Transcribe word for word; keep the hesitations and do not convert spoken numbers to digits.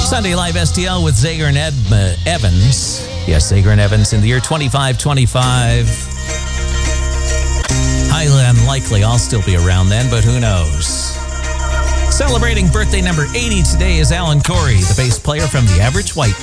Sunday Live S T L with Zager and Ed, uh, Evans. Yes, Zager and Evans in the year twenty-five twenty-five. Highly unlikely I'll still be around then, but who knows? Celebrating birthday number eighty today is Alan Corey, the bass player from The Average White